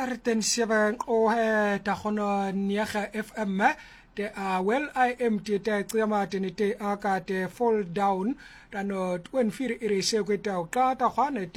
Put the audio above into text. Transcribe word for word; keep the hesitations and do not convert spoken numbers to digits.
Starten seven o he ta khono niaga F M te a well I am te te tsama te te aka te fall down tano twen fir ire se kweta ka ta khane